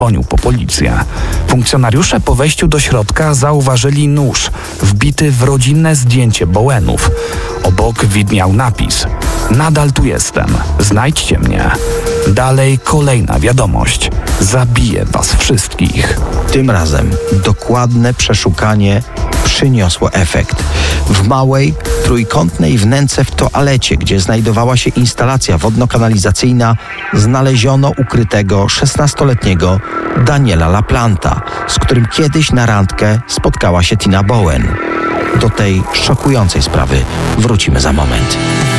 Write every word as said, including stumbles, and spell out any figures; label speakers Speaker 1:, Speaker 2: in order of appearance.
Speaker 1: dzwonił po policję. Funkcjonariusze po wejściu do środka zauważyli nóż wbity w rodzinne zdjęcie Bowenów. Obok widniał napis: nadal tu jestem, znajdźcie mnie. Dalej kolejna wiadomość: zabiję was wszystkich.
Speaker 2: Tym razem dokładne przeszukanie przyniosło efekt. W małej, trójkątnej wnęce w toalecie, gdzie znajdowała się instalacja wodno-kanalizacyjna, znaleziono ukrytego szesnastoletniego Daniela LaPlanta, z którym kiedyś na randkę spotkała się Tina Bowen. Do tej szokującej sprawy wrócimy za moment.